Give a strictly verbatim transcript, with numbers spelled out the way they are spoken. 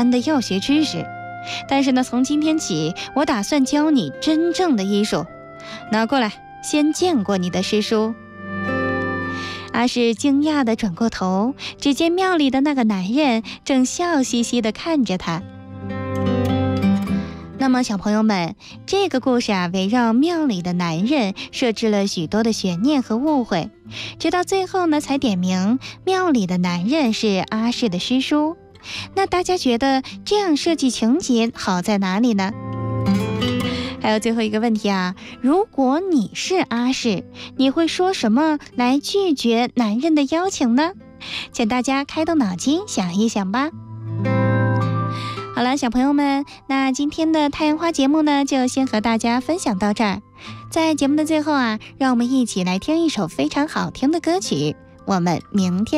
单的药学知识，但是呢，从今天起，我打算教你真正的医术。拿过来，先见过你的师叔。阿氏惊讶地转过头，只见庙里的那个男人正笑嘻嘻地看着他。那么小朋友们，这个故事啊，围绕庙里的男人设置了许多的悬念和误会，直到最后呢，才点明庙里的男人是阿氏的师叔。那大家觉得这样设计情节好在哪里呢？还有最后一个问题啊，如果你是阿氏，你会说什么来拒绝男人的邀请呢？请大家开动脑筋想一想吧。好了，小朋友们，那今天的太阳花节目呢，就先和大家分享到这儿。在节目的最后啊，让我们一起来听一首非常好听的歌曲。我们明天